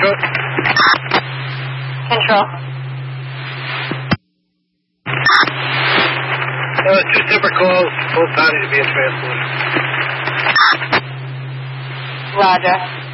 truck? Control. Two separate calls. Both bodies are being transported. Roger.